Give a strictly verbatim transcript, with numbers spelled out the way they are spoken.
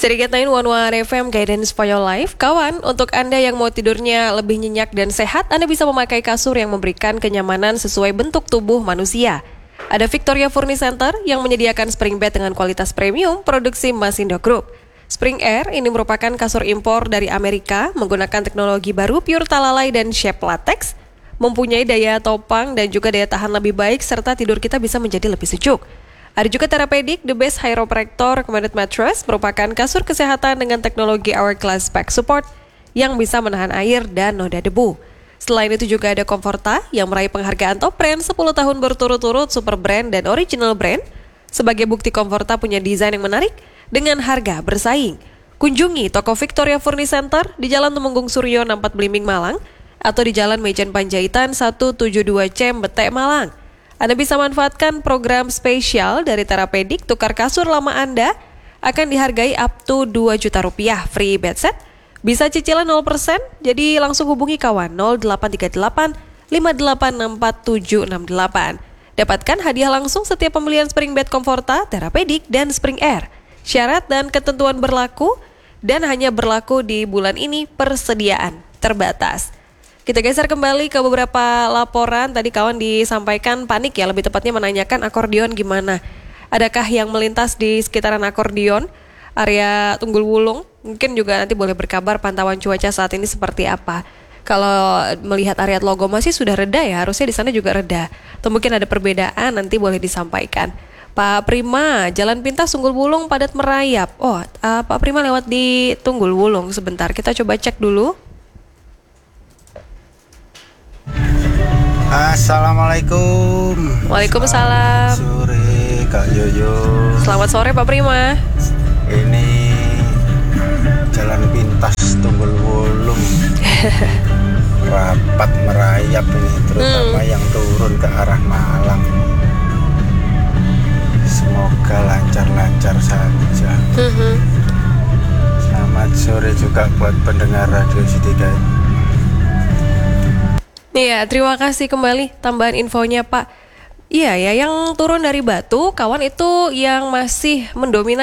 Sedikit sembilan satu satu F M Guidance for Your Life. Kawan, untuk Anda yang mau tidurnya lebih nyenyak dan sehat, Anda bisa memakai kasur yang memberikan kenyamanan sesuai bentuk tubuh manusia. Ada Victoria Furniture Center yang menyediakan spring bed dengan kualitas premium produksi Masindo Group. Spring Air ini merupakan kasur impor dari Amerika menggunakan teknologi baru pure talalay dan shape latex, mempunyai daya topang dan juga daya tahan lebih baik serta tidur kita bisa menjadi lebih sejuk. Ada juga Therapedic, the best chiropractor recommended mattress, merupakan kasur kesehatan dengan teknologi Hourglass Back Support yang bisa menahan air dan noda debu. Selain itu juga ada Comforta yang meraih penghargaan top brand sepuluh tahun berturut-turut super brand dan original brand. Sebagai bukti Comforta punya desain yang menarik dengan harga bersaing. Kunjungi toko Victoria Furniture Center di Jalan Tumenggung Suryo enam empat Blimbing Malang atau di Jalan Mejen Panjaitan seratus tujuh puluh dua C Mbete Malang. Anda bisa manfaatkan program spesial dari Therapedic, tukar kasur lama Anda akan dihargai up to dua juta rupiah free bed set. Bisa cicilan nol persen, jadi langsung hubungi kawan nol delapan tiga delapan lima delapan enam empat tujuh enam delapan. Dapatkan hadiah langsung setiap pembelian spring bed Comforta, Therapedic, dan Spring Air. Syarat dan ketentuan berlaku dan hanya berlaku di bulan ini, persediaan terbatas. Kita geser kembali ke beberapa laporan. Tadi kawan disampaikan panik ya, lebih tepatnya menanyakan akordeon gimana. Adakah yang melintas di sekitaran akordeon, area Tunggul Wulung? Mungkin juga nanti boleh berkabar pantauan cuaca saat ini seperti apa. Kalau melihat area Logo masih sudah reda ya, harusnya di sana juga reda. Atau mungkin ada perbedaan, nanti boleh disampaikan. Pak Prima, Jalan Pintas Tunggul Wulung padat merayap. Oh, uh, Pak Prima lewat di Tunggul Wulung sebentar. Kita coba cek dulu. Assalamualaikum. Waalaikumsalam. Selamat sore Kak Yoyo. Selamat sore Pak Prima. Ini Jalan Pintas Tunggul Wulung rapat merayap ini, terutama hmm. yang turun ke arah Malang. Semoga lancar-lancar saja. Hmm. Selamat sore juga buat pendengar Radio City Guide. Iya, terima kasih kembali tambahan infonya Pak. Iya ya, yang turun dari Batu, kawan itu yang masih mendominasi